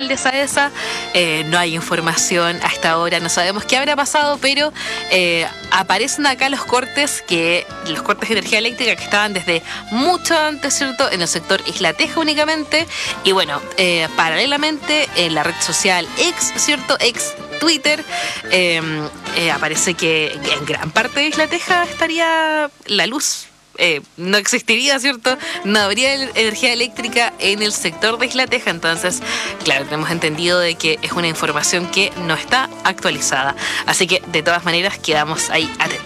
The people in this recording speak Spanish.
de SAESA. No hay información hasta ahora, no sabemos qué habrá pasado, pero aparecen acá los cortes de energía eléctrica que estaban desde mucho antes, ¿cierto? En el sector Isla Teja únicamente. Y bueno, paralelamente en la red social X, ¿cierto? X Twitter, aparece que en gran parte de Isla Teja estaría la luz. No existiría, ¿cierto? No habría energía eléctrica en el sector de Isla Teja. Entonces, claro, tenemos entendido de que es una información que no está actualizada. Así que, de todas maneras, quedamos ahí atentos.